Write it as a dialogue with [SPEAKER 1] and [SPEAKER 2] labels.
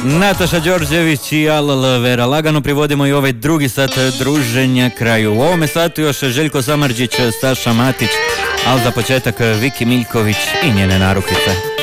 [SPEAKER 1] Nataša Đorđević i Alal Vera. Lagano privodimo i ovaj drugi sat druženja kraju. U ovome satu još Željko Samardžić, Staša Matić, ali za početak Viki Miljković i njene narukice.